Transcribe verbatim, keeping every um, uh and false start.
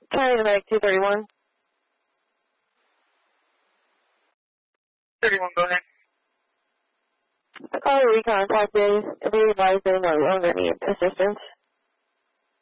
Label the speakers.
Speaker 1: County Medic two thirty-one.
Speaker 2: thirty-one, go ahead.
Speaker 1: I call you recontacted. We advise they no longer need assistance.